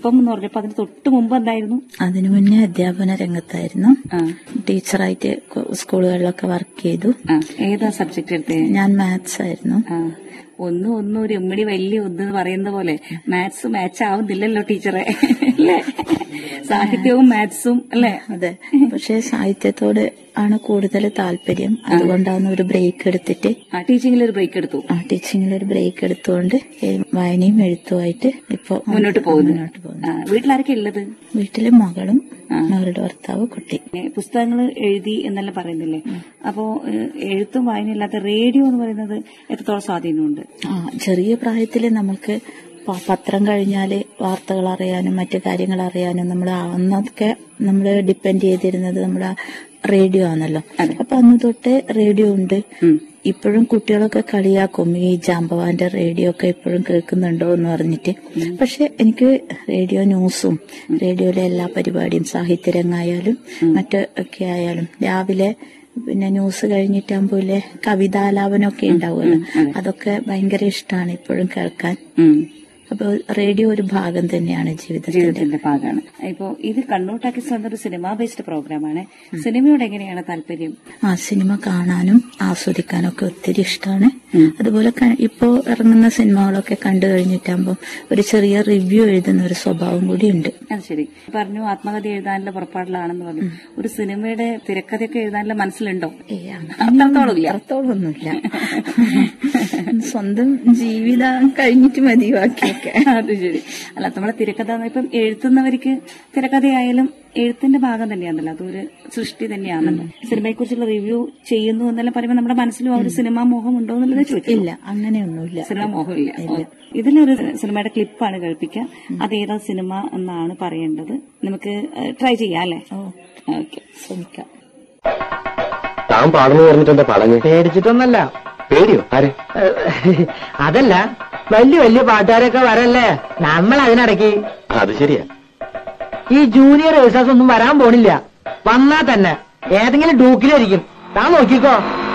ഇപ്പം എന്ന് പറഞ്ഞപ്പോ അതിന് തൊട്ട് മുമ്പ് എന്തായിരുന്നു? അതിനു മുന്നേ അധ്യാപന രംഗത്തായിരുന്നു. ടീച്ചറായിട്ട് സ്കൂളുകളിലൊക്കെ വർക്ക് ചെയ്തു. ഏതാ സബ്ജക്ട് എടുത്തേ? ഞാൻ മാത്സ് ആയിരുന്നു. ഒന്നും ഒരു എമ്മടി വലിയ ഒന്ന് പറയുന്ന പോലെ മാത്സ് മാച്ച് ആവുന്നില്ലല്ലോ ടീച്ചറെ, അല്ലേ? സാഹിത്യവും മാത്സും അല്ലേ? അതെ, പക്ഷെ സാഹിത്യത്തോട് ആണ് കൂടുതൽ താല്പര്യം. അതുകൊണ്ടാണ് ഒരു ബ്രേക്ക് എടുത്തിട്ട് ടീച്ചിങ്ങിൽ ഒരു ബ്രേക്ക് എടുത്തു. ടീച്ചിങ്ങിൽ ഒരു ബ്രേക്ക് എടുത്തുകൊണ്ട് വായനയും എഴുത്തുമായിട്ട് ഇപ്പൊ മുന്നോട്ട് പോകുന്നു. വീട്ടിലാരൊക്കെ ഉള്ളത്? വീട്ടില് മകളും മകളുടെ ഭർത്താവ്, കുട്ടി. പുസ്തകങ്ങൾ എഴുതി എന്നല്ല പറയുന്നില്ലേ? അപ്പോ എഴുത്തും വായനയില്ലാത്ത റേഡിയോ എന്ന് പറയുന്നത് എത്രത്തോളം സ്വാധീനമുണ്ട്? ചെറിയ പ്രായത്തില് നമ്മൾക്ക് പത്രം കഴിഞ്ഞാല് വാർത്തകൾ അറിയാനും മറ്റു കാര്യങ്ങൾ അറിയാനും നമ്മൾ അന്നൊക്കെ നമ്മൾ ഡിപ്പെൻഡ് ചെയ്തിരുന്നത് നമ്മുടെ റേഡിയോ ആണല്ലോ. അപ്പൊ അന്ന് തൊട്ട് റേഡിയോ ഉണ്ട്. ഇപ്പോഴും കുട്ടികളൊക്കെ കളിയാക്കും, ഈ ജാമ്പവാന്റെ റേഡിയോ ഒക്കെ ഇപ്പോഴും കേൾക്കുന്നുണ്ടോ എന്ന് പറഞ്ഞിട്ട്. പക്ഷെ എനിക്ക് റേഡിയോ ന്യൂസും റേഡിയോയിലെ എല്ലാ പരിപാടിയും സാഹിത്യരംഗായാലും മറ്റൊക്കെ ആയാലും രാവിലെ പിന്നെ ന്യൂസ് കഴിഞ്ഞിട്ടാകുമ്പോലെ കവിതാലാപനമൊക്കെ ഉണ്ടാവുമല്ലോ, അതൊക്കെ ഭയങ്കര ഇഷ്ടമാണ് ഇപ്പോഴും കേൾക്കാൻ. അപ്പൊ റേഡിയോ ഒരു ഭാഗം തന്നെയാണ് ജീവിതത്തിന്റെ ഭാഗമാണ്. ഇപ്പോ ഇത് കണ്ണൂർ ടാക്കീസ് എന്നൊരു സിനിമ ബേസ്ഡ് പ്രോഗ്രാമാണ്. സിനിമയോട് എങ്ങനെയാണ് താല്പര്യം? സിനിമ കാണാനും ആസ്വദിക്കാനും ഒക്കെ ഒത്തിരി ഇഷ്ടമാണ്. അതുപോലെ ഇപ്പോ ഇറങ്ങുന്ന സിനിമകളൊക്കെ കണ്ടു കഴിഞ്ഞിട്ടാകുമ്പോ ഒരു ചെറിയ റിവ്യൂ എഴുതുന്ന ഒരു സ്വഭാവം കൂടി ഉണ്ട്. അത് ശരി. പറഞ്ഞു ആത്മകഥ എഴുതാനുള്ള പുറപ്പാടിലാണെന്ന് പറഞ്ഞു. ഒരു സിനിമയുടെ തിരക്കഥയൊക്കെ എഴുതാനുള്ള മനസ്സിലുണ്ടോ? അത്രത്തോളം ഒന്നുമില്ല. സ്വന്തം ജീവിതം കഴിഞ്ഞിട്ട് മതി ബാക്കിയൊക്കെ. അത് ശരി. അല്ല, നമ്മളെ തിരക്കഥ ഇപ്പം എഴുതുന്നവർക്ക് തിരക്കഥയായാലും എഴുത്തിന്റെ ഭാഗം തന്നെയാണല്ലോ, അതൊരു സൃഷ്ടി തന്നെയാണല്ലോ. സിനിമയെ കുറിച്ചുള്ള റിവ്യൂ ചെയ്യുന്നു എന്നെല്ലാം പറയുമ്പോൾ നമ്മുടെ മനസ്സിലും ആ ഒരു സിനിമാ മോഹം ഉണ്ടോ എന്നുള്ളത് ചോദിച്ചില്ല. ഇല്ല, അങ്ങനെയൊന്നുമില്ല. സിനിമാ മോഹമില്ല. ഇതിലൊരു സിനിമയുടെ ക്ലിപ്പാണ് കേൾപ്പിക്കുക. അതേതാ സിനിമ എന്നാണ് പറയേണ്ടത്. നമുക്ക് ട്രൈ ചെയ്യാം അല്ലേ? ഓക്കെ, ശ്രമിക്കാം. താൻ പാടുന്നു പറഞ്ഞിട്ടെന്താ പറഞ്ഞു? പേടിച്ചിട്ടൊന്നല്ല. പേടിയോ? ആര്? അതല്ല, വലിയ വലിയ പാട്ടുകാരൊക്കെ വരല്ലേ, നമ്മൾ അതിനിടയ്ക്ക്. അത് ശരിയാ. ഈ ജൂനിയർ റിഹേഴ്സൽസ് ഒന്നും വരാൻ പോണില്ല. വന്നാ തന്നെ ഏതെങ്കിലും ഡൂക്കിലായിരിക്കും. താൻ നോക്കിക്കോ.